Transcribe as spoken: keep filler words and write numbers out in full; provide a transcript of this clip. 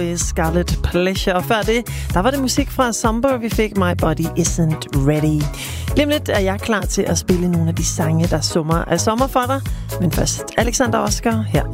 Scarlet Pleasure. Og før det, der var det musik fra Somber, vi fik My Body Isn't Ready. Lige om lidt er jeg klar til at spille nogle af de sange, der summer af sommer for dig. Men først Alexander Oscar her.